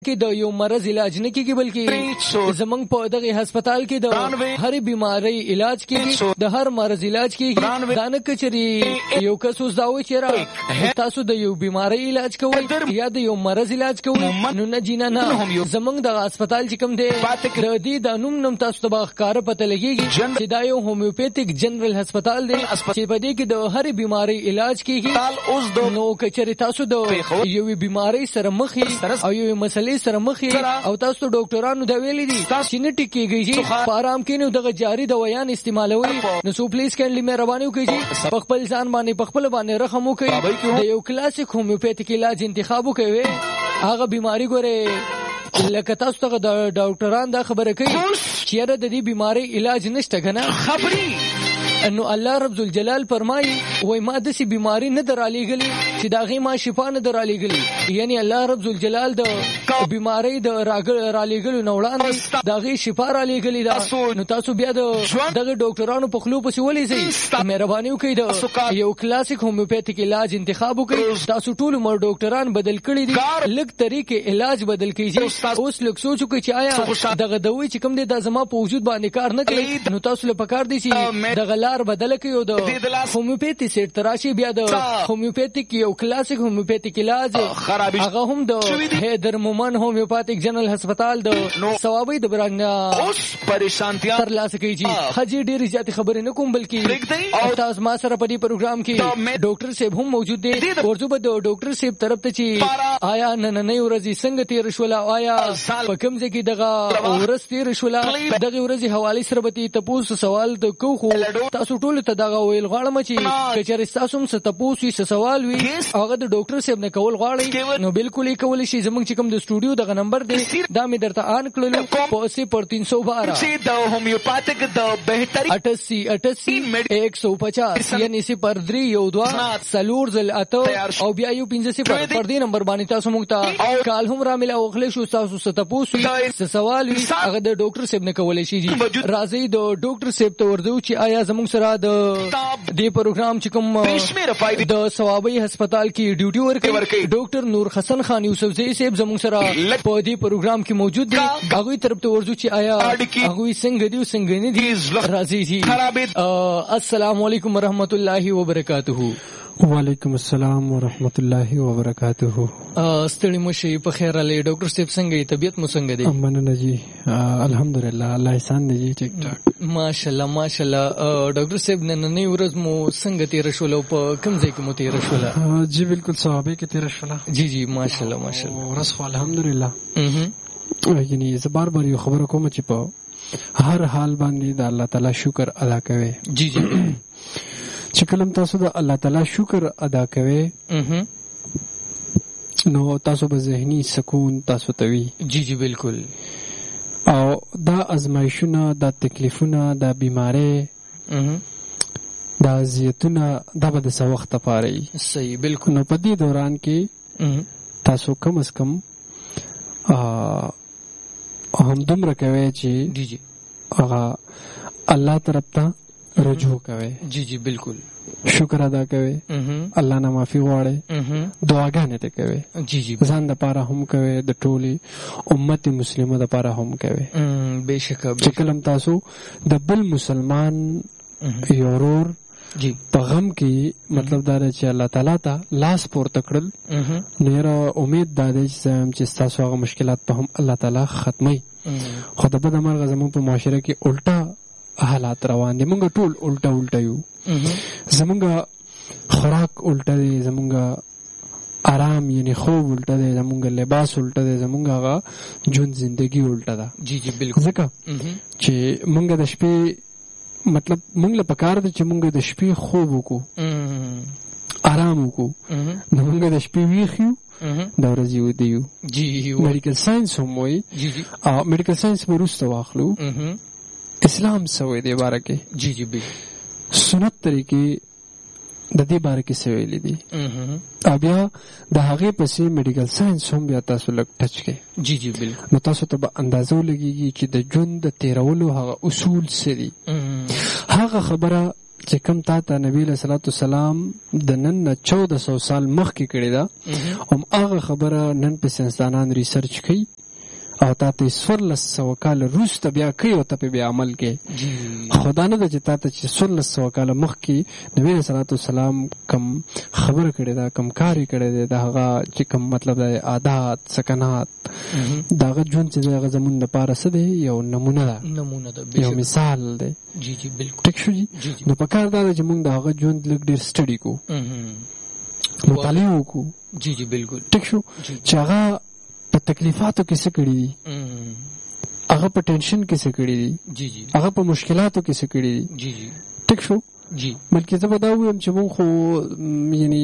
کې د یو مرض علاج نه کیږي بلکې زمنګ په دغه هسپتال کې د هر بیماری علاج کیږي د هر مرض علاج کیږي دا نه کچري یو کس اوس دا وایي چې تاسو د یو بیماری علاج کوئ یا د یو مرض علاج کوئ نو نه جینا نه زمنګ د هسپتال چې کوم دی د دې د نوم تاسو ته ښکار پته لګیږي چې دا یو هومیوپیتیک جنرال هسپتال دی چې په دې کې د هر بیماری علاج کیږي نو کچري تاسو د یو بیماری سره مخ او یو مسلې سره مخ او تاسو ډاکټرانو دا ویلي دي چې نه ټیکيږي چې په آرام کې نو دغه جاری دوايان استعمالوي نو سو پلیز کینډلی مهرباني وکړئ په خپل ځان باندې په خپل باندې رحم وکړئ د یو کلاسیک هومیوپیتیک علاج انتخاب وکړئ هغه بیماری ګوره لکه تاسو ته د ډاکټران دا خبره کوي چې د دې بیماری علاج نشته کنه خبري انه الله رب الجلال فرمایي وای ما د سي بیماری نه درالېګلی چې دا غي ما شفا نه درالېګلی یعنی الله رب الجلال د بیماری د رالېګلو نه وړاندې دا غي شفا رالېګلی دا نو تاسو بیا دغه ډاکټرانو په خلو پسې ولې زی مهرباني وکړئ د یو کلاسیک هومیوپیتیک علاج انتخاب وکړئ تاسو ټول مر ډاکټران بدل کړي دي لږ طریقې علاج بدل کیږي اوس لږ سوچ وکړئ چې آیا دغه دوی چې کوم دي د زما په وجود باندې کار نه کوي نو تاسو له پکار دي چې دغه لار بدل کړئ د هومیوپیتي سیټ تراشي بیا د هومیوپیتیک یو کلاسیک هومیوپیتیک علاج هغه هم د هیدر مومن هومیوپیتیک جنرال هسپتال د ثوابي د برنګ اوس پریشانتیا تر لاسه کیږي حجي ډېری ځاتي خبرې نه کوم بلکې تاسو ما سره په دې پروګرام کې ډاکټر صاحب هم موجود دي ورته به د ډاکټر صاحب طرف ته چې آیا نن نه ورځي څنګه تیر شول آیا په کوم ځای کې دغه ورځ تیر شول دغه ورځي حواله سره به تاسو سوال د کوخو تاسو ټول ته دغه ویل غواړم چې کچېر تاسو هم څه تاسو څه سوال وي هغه د ډاکټر صاحب نه کول غواړي نو بالکل یې کول شي زمونږ چې کوم د سټوډیو دغه نمبر دی دا مې درته آن کړل په 80 د هومیوپیتیک د بهتري 88 150 یعنی 0312 سلور زل اته او بیا یو 50 پر دې نمبر باندې تاسو موږ ته کال هم را ملا وغلی شو تاسو څه تاسو څه سوال وي هغه د ډاکټر صاحب نه کولای شي راځي د ډاکټر صاحب ته ورځو چې آیا زموږ سره د دې پروګرام چې کوم د ثوابي هسپتال کې ډیوټي ورکوي ډاکټر نور حسن خان یوسفزئی صاحب زموږ سره په دې پروګرام کې موجود دي هغه طرف ته ورځو چې آیا هغه څنګه دی څنګه نه دي راځي جی السلام علیکم ورحمت الله وبرکاتہ وعلیکم السلام ورحمت الله وبرکاتہ ستړي مو شي په خیر علي ډاکټر صاحب څنګه طبيعت مو څنګه دي مننه جی الحمدلله الله احسان دی جی ټیک ټاک ماشاءالله ډاکټر صاحب نن نه ورځ مو څنګه تیر شول او په کوم ځای کې مو تیر شول جی بالکل صحابه کې تیر شول جی ماشاءالله ورځ خو الحمدلله یعنی زبر بار یو خبره کوم چې په هر حال باندې د الله تعالی شکر ادا کوي جی چې کلم تاسو د الله تعالی شکر ادا کوي نو تاسو به ذهني سکون تاسو ته وي جی بالکل او دا ازمایښونه دا تکلیفونه دا بیماری دا اذیتونه دا به د څه وخت لپاره صحیح بالکل نو په دې دوران کې تاسو کم از کم هم دومره کوي چې جی هغه الله طرف ته رجوع کوي جی بالکل شکر ادا کوي الله نه معافي غواړي دعاګانې ته کوي جی ځان د پاره هم کوي د ټولي امت مسلمه د پاره هم کوي بهشکه چې کلم تاسو د بل مسلمان یورور جی په غم کې مطلب دا چې الله تعالی ته لاس پورته کړل نو امید دا دی چې تاسو هغه مشکلات په هم الله تعالی ختمي خو د بد مرغه زموږ په معاشره کې الټا حالات روان دي موږ ټول الټا یو زموږ خوراک الټا دی زموږ آرام یعنی خوب الټا دی زموږ لباس الټا دی زموږ هغه ژوند زندگی الټا ده جی بالکل ځکه چې موږ د شپې مطلب موږ له پکار دي چې موږ د شپې خوب وکړو آرام وکړو نو موږ د شپې ویښو دا ورځې ودیو جی میډیکل ساينس هم وایي او میډیکل ساينس وروسته واخلو اسلام سوی دی باره کې جی سنت طریقې د دې باره کې سویلې دي او بیا د هغې پسې میډیکل ساينس هم بیا تاسو لږ ټچ کړئ جی بالکل نو تاسو ته به اندازه ولګېږي چې د ژوند د تېرولو هغه اصول څه دي هغه خبره چې کوم تا ته نبی علیه صلوات وسلام د نن نه 1400 سال مخکې کړې ده هم هغه خبره نن په ساینسدانان ریسرچ کوي او تا ته 1400 کال وروسته بیا کوي او ته بیا عمل کې خدا نه ده چې تا ته 1400 کال مخکې نبی صلی الله علیه وسلم کم خبره کړې ده کم کار یې کړی دی د هغه چې کم مطلب د عادات سکنات د هغه ژوند چې دی هغه زموږ دپاره څه دی یو نمونه ده یو مثال دی. جی جی بالکل ټیک شو جي. نو پکار دا ده چې موږ د هغه ژوند لږ ډېر سټډي کوو مطالعه وکړو. جی جی بالکل ټیک شو چې هغه په تکلیفاتو کې څه کړي دي هغه په ټینشن کې څه کړي دي جی جی هغه په مشکلاتو کې څه کړي دي جی جی ټیک شو جی. بلکې زه به دا ووایم چې موږ خو یعنی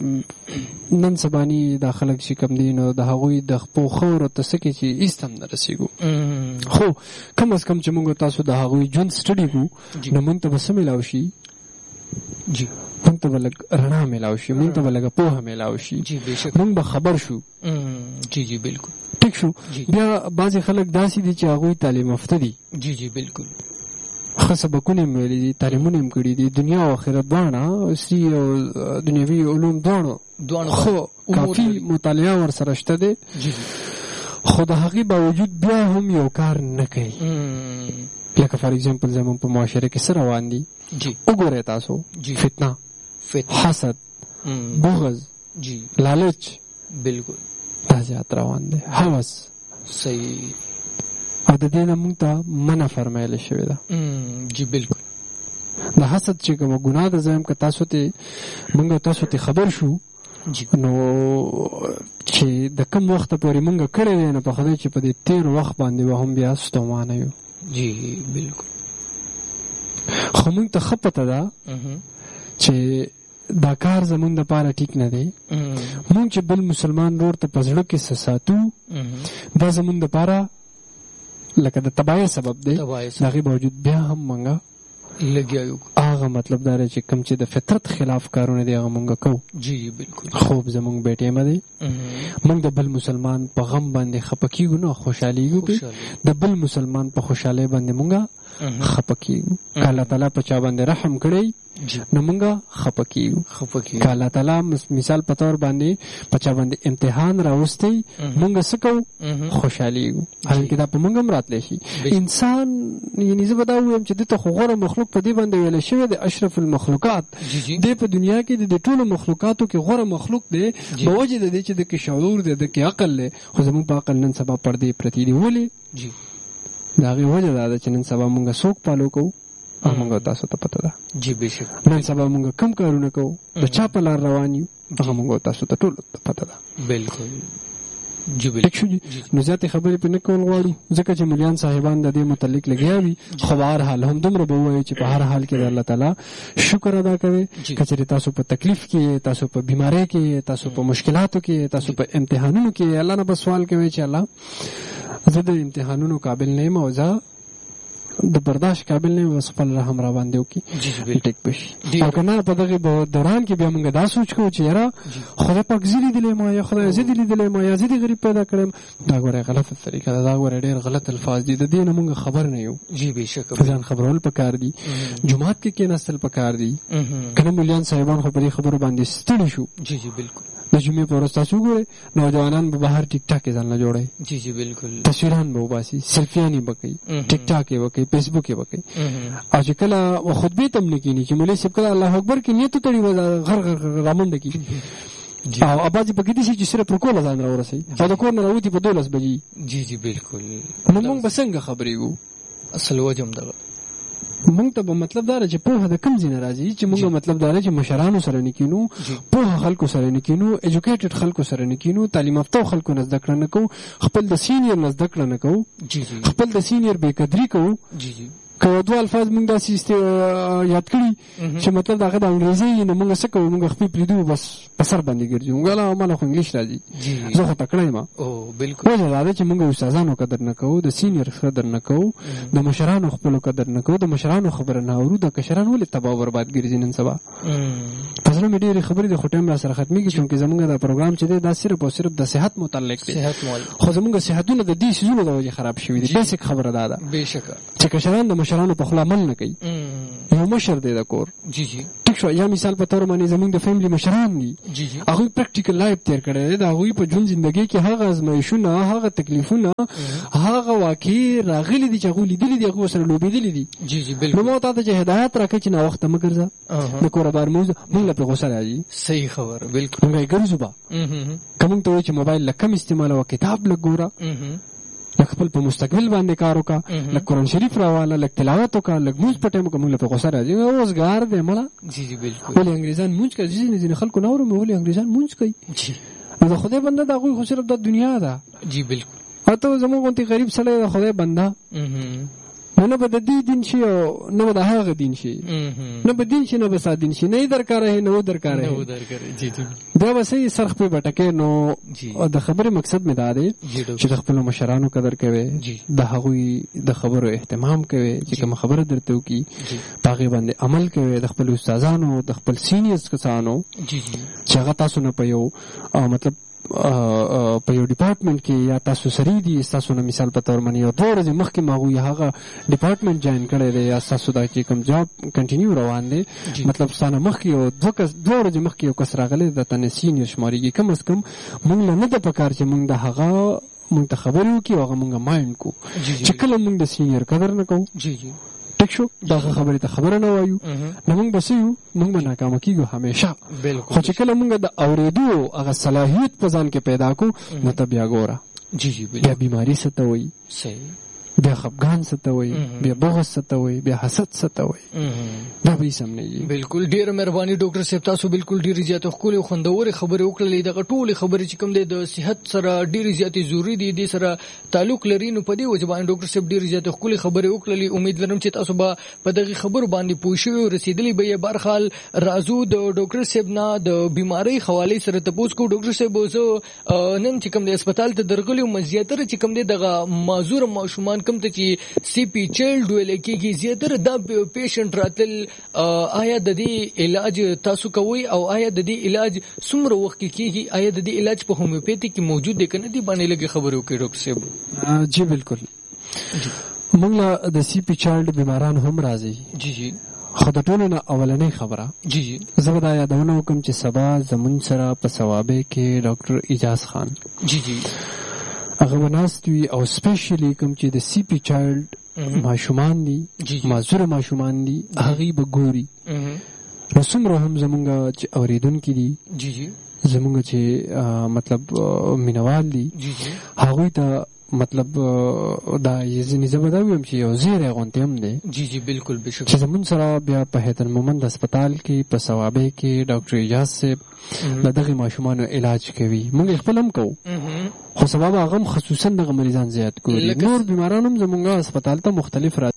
نن سباني دا خلک چې کوم دي نو د هغوی د خپو خاورو ته څه کې چې ایست هم نه رسېږو خو کم از کم چې موږ تاسو د هغوی ژوند سټډي کړو نو موږ ته به څه میلاو شي جی موږ ته به لږ رڼا میلاو شي موږ ته به لږه پوهه میلاو شي موږ به خبر شو. جی جی بالکل ټیک شو. بیا بعضې خلک داسې دي چې هغوی تعلیم یافته دي جی جی بالکل ښه سبقونه یې ویلي دي تعلیمونه یې کړي دي دنیا او آخرت دواړه سی او دنیوي علوم دواړه خو کافي مطالعه ورسره شته دی خو د هغې باوجود بیا هم یو کار نه کوي. لکه فار ایگزامپل زموږ په معاشره کې څه روان دي وګورئ تاسو فتنه حسد بغض لالچ بالکل دا زیات روان دی هوس صحیح او د دې نه موږ ته منع فرمایله شوې ده. جی بالکل د حسد چې کومه ګناه ده زه هم که تاسو ته موږ تاسو ته خبر شو نو چې د کوم وخته پورې موږ کړی دی نو په خدای چې په دې تېر وخت باندې به هم بیا ستومانه یو. جی بالکل خو موږ ته ښه پته ده چې دا کار زموږ دپاره ټیک نه دی. موږ چې بل مسلمان ورور ته په زړه کې څه ساتو دا زموږ دپاره لکه د تباہی سبب دی. د هغې باوجود بیا هم موږ لګیا یو هغه مطلب دا دی چې کوم چې د فطرت خلاف کارونه دی هغه موږ کوو. جی بالکل خوب زموږ بې ټیمه دی. موږ د بل مسلمان په غم باندې خفه کېږو نه خوشحالېږو پې د بل مسلمان په خوشحالۍ باندې موږ خفه کېږو. که الله تعالی په چا باندې رحم کړی نو موږ خفه کېږو. که الله تعالی مثال په طور باندې په چا باندې امتحان راوستی موږ څه کوو خوشحالېږو. حالانکې دا په موږ هم راتلی شي. انسان یعنې زه به دا ووایم چې دې ته خو غوره مخلوق په دې باندې ویلی شوی دی اشرف المخلوقات. دی په دنیا کې د ټولو مخلوقاتو کې غوره مخلوق دی په وجې د دې چې د کې شعور دی د کې عقل دی خو زموږ په عقل نن سبا پردې پرتې دي. ولې د هغې وجه دا ده چې نن سبا موږ څوک فالو کوو او موږ تاسو ته پته ده. جی بېشکه نن سبا موږ کوم کارونه کوو د چا په لار روان یو هغه موږ تاسو ته ټولو ته پته ده. بالکل ټیک شو. نو زیاتې خبرې پرې نه کول غواړو ځکه چې ملیان صاحبان د دې متعلق لګیا وي خو په هر حال هم دومره به ووایو چې په هر حال کې د الله تعالی شکر ادا کوئ. که چېرې تاسو په تکلیف کې تاسو په بیمارۍ کې تاسو په مشکلاتو کې تاسو په امتحانونو کې الله نه به سوال کوئ چې الله زه د امتحانونو قابل نه یم او زه د برداشت قابل نه یم خپل رحم را باندې وکړي ټیک به شي. او که نه په دغې دوران کې بیا موږ دا سوچ کوو چې یاره خدای پاک زه لیدلی ما یا خدای زه دې لیدلی ما یا زه دې غریب پیدا کړی یم دا ګوره غلطه طریقه ده. دا ګوره ډېر غلط الفاظ دي د دې نه موږ خبر نه یو. جی بېشکه ځان خبرول پکار دي جومات کې کېناستل پکار دي که نه ملیان صاحبان خو په دې خبرو باندې ستړي شو. جی جی بالکل د جمعې په ورځ تاسو وګورئ نوجوانان به بهر ټیک ټاک یې ځان له جوړوي. جی جی بالکل تصویران به وباسي سیلفیان یې به کوي ټیک ټاک یې به کوي فیسبوک یې به کوي. او چې کله خطبې ته هم نه کښېني چې مولوي صاحب کله الله اکبر کې نیت وتړي غر غر رامنډه کړي او بعضې پکې داسې چې صرف رکوع له ځان راورسوي او د کور نه راوځي په 12 بجې. جی جی بالکل. نو موږ به څنګه خبرېږو؟ اصل وجه هم دغه موږ ته به مطلب دا چې پوهه د کوم ځای نه راځي چې موږ مطلب دا چې مشرانو سره نه کینو پوهه خلکو سره نه کینو ایجوکیټډ خلکو سره نه کینو تعلیم یافته خلکو نه زده کړه نه کوو خپل د سینیر نه زده کړه نه کوو خپل د سینیر بې قدري کوو. که دوه الفاظ موږ داسې یاد کړي چې مطلب د هغه د انګریزي نو موږ څه کوو موږ خپې پرېږدو بس په سر باندې ګرځو موږ ماله خو انګلیش راځي زه خو تکړه یم. وجه دا ده چې موږ استادانو قدر نه کوو د سینیر قدر نه کوو د مشرانو خپلو قدر نه کوو د مشرانو خبره نه اورو. د کشران ولې تباه برباد ګرځي نن سبا؟ په زړه مې ډېرې خبرې د خو ټایم را سره ختمېږي چونکې زموږ دا پروګرام چې دی دا صرف او صرف د صحت متعلق دی خو زموږ صحتونه د دې څیزونو د وجې خراب شوي دي. بیسیک خبره دا ده چې کشران د مشرانو په خپل عمل نه کوي. یو مشر دی د کور جی جی ټیک شو، یا مثال په تور باندې زمونږ د فیملی مشران دي جی جی هغوی پریکټیکل لایف تیر کړی دی، د هغوی په ژوند زندګۍ کې هغه ازمایښونه، هغه تکلیفونه، هغه واقعي راغلي دي چې هغوی لیدلي دي، هغوی سره لوبېدلي دي. جی جی بالکل. نو ما تا ته چې هدایت راکړي چې ناوخته مه ګرځه، د کوره بار مه وځه، موږ له پرې غوسه راځي. صحیح خبره بالکل. موږ یې ګرځو به که موږ ته وایي چې موبایل لږ کم استعمالوه، کتاب لږ ګوره، لږ خپل په مستقبل باندې کار وکړه، لږ قرآن شریف راواله، لږ تلاوت وکړه، لږ مونځ په ټایم وکړه، موږ له پرې غوسه راځي. روزګار دی مړه. جی جی بالکل. ولې انګریزان مونځ کوي؟ ځینې خلکو نه اورم ولې انګریزان مونځ کوي. نو د خدای بنده د هغوی خو صرف د دنیا ده. جی بالکل. او ته زموږ غوندې غریب سړی د خدای بنده، نه به د دې دین شي او نه به د هغه دین شي، نه به دین شي نه به سا دین شي، نه یې درکاره ہے نه و درکاره ہے. دا به صحیح سرخ پې بټکې. نو د خبرې مقصد مې دا دی چې د خپلو مشرانو قدر کوئ، د هغوی د خبرو اهتمام کوئ، چې کومه خبره درته وکړي په هغې باندې عمل کوئ، د خپلو استادانو، د خپل سینیرز کسانو چې هغه تاسو نه په یو مطلب په یو ډپارټمنټ کې یا تاسو سری دي، تاسو نه مثال په تور باندې یو 2 ورځې مخکې هغوی هغه ډپارټمنټ جوین کړی دی، یا تاسو دا چې کوم جاب کنټینیو روان دی، مطلب ستانه مخکې یو 2 ورځې مخکې یو کس راغلی د تنه سینیر شمارېږي. کم از کم موږ له نه ده پکار چې موږ د هغه موږ ته خبرې وکړي او هغه موږ مایند کو چې کله موږ د سینیر قدر نه کوو ټیک شو، دا خبرې ته خبره نه وایو، نو موږ به څه یو، موږ به ناکامه کېږو همیشه. خو چې کله موږ د اورېدو هغه صلاحیت په ځان کې پیدا کړو، نو ته بیا ګوره بیا بیماري څه ته وایي، بیا خفګان څه ته وایي، بیا بغض څه ته وایي، بیا حسد څه ته وایي، دا به یې سم نه وي. بالکل. ډېره مهرباني ډاکټر صاحب، تاسو بالکل ډېرې زیاتې ښکلې او خوندورې خبرې وکړلې. دغه ټولې خبرې چې کوم دی د صحت سره ډېرې زیاتې ضروري دي، دې سره تعلق لري. نو په دې وجه باندې ډاکټر صاحب ډېرې زیاتې ښکلې خبرې وکړلې. امید لرم چې تاسو به په دغې خبرو باندې پوه شوي او رسېدلي به یې. برخال راځو د ډاکټر صاحب نه د بیمارۍ حوالې سره تپوس کوو. ډاکټر صاحب زه نن چې کوم دی هسپتال ته درغلی وم، زیاتره چې کوم دی دغه معذوره ماشومان کوم ته چې سی پی چایلډ ویل کېږي، زیاتره دا پیشنټ راتل. آیا د دې علاج تاسو کوئ او آیا د دې علاج څومره وخت کې کېږي؟ آیا د دې علاج په هومیوپیتي کې موجود دی که نه دی؟ باندې لږې خبرې وکړئ ډاکټر صاحب. جی بالکل. موږ له د سی پی چایلډ بیماران هم راځي. جی جی. خو د ټولو نه اولنۍ خبره جی جی زه به دا یادونه وکړم چې سبا زمونږ سره په ثوابې کې ډاکټر اجاز خان جی جی هغه به ناست وي، او سپیشلی کوم چې د سی پی چایلډ ماشومان دي، معذوره ماشومان دي، هغوی به ګوري. نو څومره هم زمونږ چې اورېدونکي دي، زمونږ چې مطلب مینوال دي، هغوی ته مطلب دا ځینې زه به دا ویم چې یو زیری غوندې هم دی. جی جی بالکل بشکره. چې زمونږ سره بیا په حیدر مومند هسپتال کې په ثوابې کې ډاکټر اجاز صاحب د دغې ماشومانو علاج کوي. موږ یې خپل هم کوو، خو سبا به هغه هم خصوصا دغه مریضان زیات ګوري. نور بیماران هم زمونږ هسپتال ته مختلف